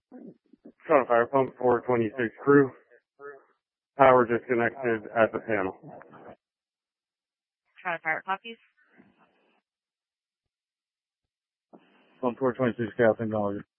Shot fire pump 426 crew. Power disconnected at the panel. Shot fire copies. Pump 426 Cal, acknowledge.